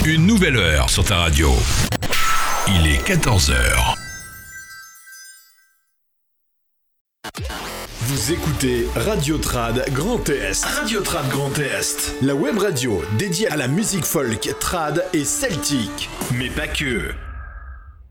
Une nouvelle heure sur ta radio. Il est 14h. Vous écoutez Radio Trad Grand Est. Radio Trad Grand Est. La web radio dédiée à la musique folk, trad et celtique. Mais pas que.